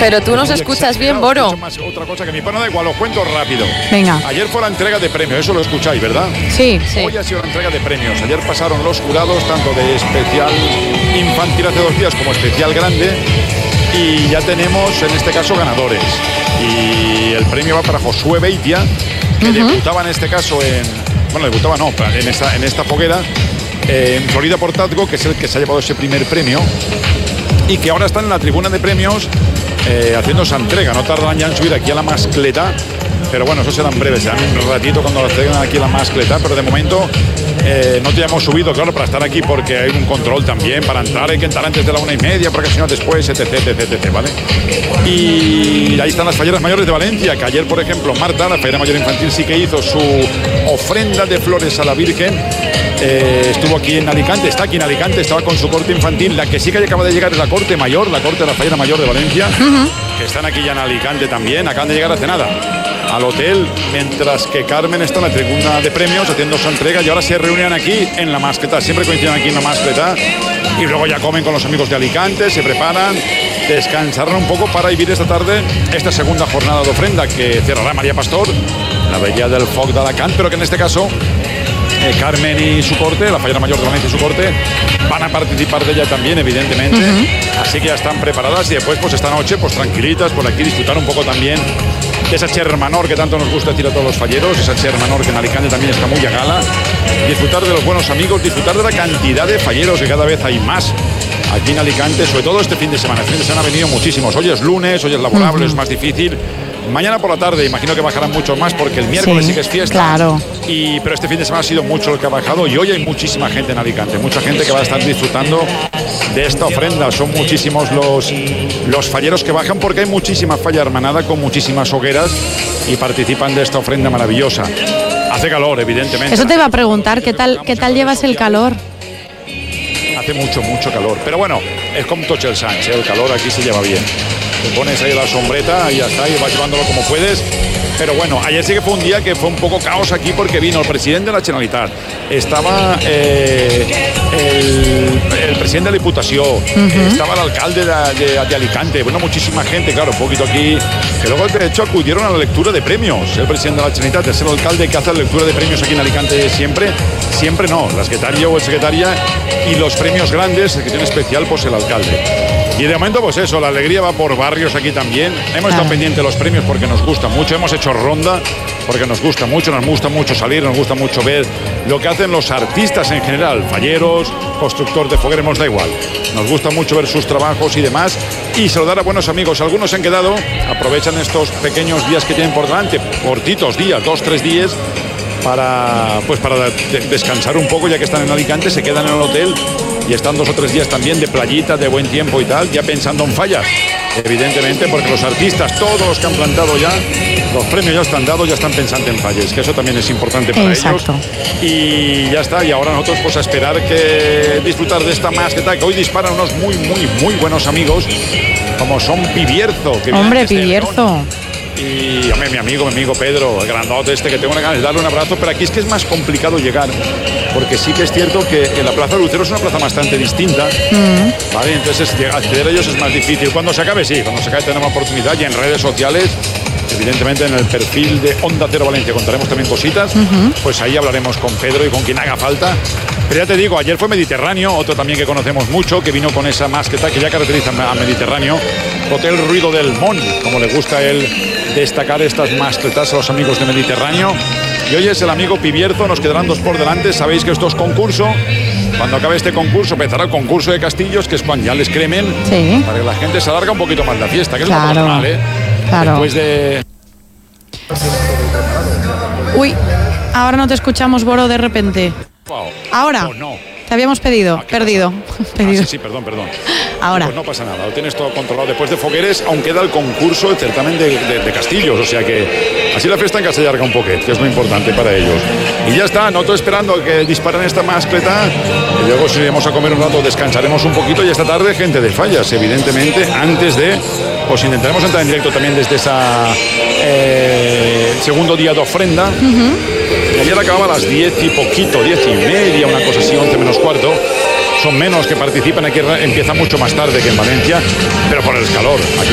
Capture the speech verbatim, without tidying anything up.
Pero tú nos escuchas bien, Boro. Más, otra cosa que mi pana da igual, os cuento rápido. Venga. Ayer fue la entrega de premios, eso lo escucháis, ¿verdad? Sí, sí. Hoy ha sido la entrega de premios. Ayer pasaron los jurados, tanto de especial infantil hace dos días como especial grande. Y ya tenemos, en este caso, ganadores. Y el premio va para Josué Beitia, que uh-huh. debutaba en este caso en... Bueno, debutaba no, en esta, en esta foguera, eh, en Florida Portazgo, que es el que se ha llevado ese primer premio. Y que ahora están en la tribuna de premios eh, haciendo esa entrega. No tardan ya en subir aquí a la mascleta. Pero bueno, eso serán breves, serán un ratito cuando lo traigan aquí a la mascleta. Pero de momento eh, no te hemos subido, claro, para estar aquí porque hay un control también. Para entrar hay que entrar antes de la una y media, porque si no después, etc, etc, etc, ¿vale? Y ahí están las falleras mayores de Valencia, que ayer, por ejemplo, Marta, la fallera mayor infantil, sí que hizo su ofrenda de flores a la Virgen. Eh, estuvo aquí en Alicante, está aquí en Alicante, estaba con su corte infantil. La que sí que acaba de llegar es la corte mayor, la corte de la fallera mayor de Valencia, uh-huh. que están aquí ya en Alicante también, acaban de llegar hace nada al hotel, mientras que Carmen está en la tribuna de premios haciendo su entrega y ahora se reúnen aquí en la mascleta, siempre coinciden aquí en la mascleta y luego ya comen con los amigos de Alicante, se preparan, descansarán un poco para vivir esta tarde esta segunda jornada de ofrenda que cerrará María Pastor, la bella del Foc de Alacant, pero que en este caso eh, Carmen y su corte, la fallera mayor de Valencia y su corte, van a participar de ella también, evidentemente, uh-huh. así que ya están preparadas y después pues esta noche pues tranquilitas por aquí, disfrutar un poco también de esa Chermanor que tanto nos gusta decir a todos los falleros, esa Chermanor que en Alicante también está muy a gala, disfrutar de los buenos amigos, disfrutar de la cantidad de falleros que cada vez hay más aquí en Alicante, sobre todo este fin de semana. El fin de semana han venido muchísimos, hoy es lunes, hoy es laborable, uh-huh. es más difícil. Mañana por la tarde imagino que bajarán mucho más porque el miércoles sí, sí que es fiesta. Claro. Y, pero este fin de semana ha sido mucho lo que ha bajado y hoy hay muchísima gente en Alicante, mucha gente que va a estar disfrutando de esta ofrenda. Son muchísimos los, los falleros que bajan porque hay muchísima falla hermanada con muchísimas hogueras y participan de esta ofrenda maravillosa. Hace calor, evidentemente. Eso te iba a preguntar, ¿qué tal, qué tal llevas el calor? Hace mucho, mucho calor. Pero bueno, es como Tochel Sánchez, ¿eh? El calor aquí se lleva bien. Te pones ahí la sombreta y ya está, y vas llevándolo como puedes. Pero bueno, ayer sí que fue un día que fue un poco caos aquí porque vino el presidente de la Generalitat, estaba eh, el, el presidente de la Diputación, uh-huh. estaba el alcalde de, de, de Alicante, bueno, muchísima gente, claro, un poquito aquí, que luego de hecho acudieron a la lectura de premios. El presidente de la Generalitat es el alcalde que hace la lectura de premios aquí en Alicante siempre, siempre no, la secretaria o el secretaria, y los premios grandes, el que tiene especial, pues el alcalde. Y de momento, pues eso, la alegría va por barrios aquí también. Hemos estado pendientes de los premios porque nos gusta mucho. Hemos hecho ronda porque nos gusta mucho, nos gusta mucho salir, nos gusta mucho ver lo que hacen los artistas en general, falleros, constructor de fogueras, nos da igual. Nos gusta mucho ver sus trabajos y demás. Y saludar a buenos amigos. Algunos se han quedado, aprovechan estos pequeños días que tienen por delante, cortitos días, dos, tres días, para, pues para de- descansar un poco, ya que están en Alicante, se quedan en el hotel y están dos o tres días también de playita, de buen tiempo y tal, ya pensando en fallas, evidentemente, porque los artistas, todos los que han plantado ya, los premios ya están dados, ya están pensando en fallas, que eso también es importante para Exacto. ellos. Y ya está, y ahora nosotros pues a esperar que disfrutar de esta mascleta, que hoy disparan unos muy, muy, muy buenos amigos, como son Pibierzo. Que Hombre, Pibierzo. Y hombre, mi amigo, mi amigo Pedro, el grandote este, que tengo una ganas de darle un abrazo, pero aquí es que es más complicado llegar, porque sí que es cierto que en la Plaza de Lucero es una plaza bastante distinta, mm. ¿vale? Entonces acceder a ellos es más difícil. Cuando se acabe, sí, cuando se acabe tenemos oportunidad, y en redes sociales, evidentemente en el perfil de Onda Cero Valencia contaremos también cositas, uh-huh. pues ahí hablaremos con Pedro y con quien haga falta. Pero ya te digo, ayer fue Mediterráneo, otro también que conocemos mucho, que vino con esa mascleta que ya caracteriza a Mediterráneo, Hotel Ruido del Mon, como le gusta a él destacar estas mascletas a los amigos de Mediterráneo. Y hoy es el amigo Pibierzo, nos quedarán dos por delante. Sabéis que esto es concurso. Cuando acabe este concurso empezará el concurso de castillos, que es cuando ya les cremen, sí. para que la gente se alarga un poquito más la fiesta, que claro. es lo normal, ¿eh? Claro. Después de... Uy, ahora no te escuchamos, Boro, de repente. Wow. Ahora. Oh, no. Te habíamos pedido, Ah, perdido. perdido. Ah, sí, sí, perdón, perdón. Ahora. Pues no pasa nada, lo tienes todo controlado. Después de Fogueres, aún queda el concurso, el certamen de, de, de castillos, o sea que así la fiesta en casa se alarga un poquito, que es muy importante para ellos. Y ya está, no estoy esperando que disparen esta mascleta, y luego si iremos a comer un rato, descansaremos un poquito, y esta tarde gente de Fallas, evidentemente, antes de, pues intentaremos entrar en directo también desde esa eh, segundo día de ofrenda. Uh-huh. Y ayer acababa a las diez y poquito, diez y media, una cosa así, once menos cuarto. Son menos que participan, aquí empieza mucho más tarde que en Valencia, pero por el calor. Aquí